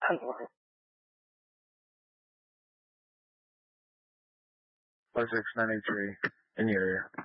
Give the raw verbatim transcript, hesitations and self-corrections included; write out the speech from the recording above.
ten four. five six nine eight three in your area.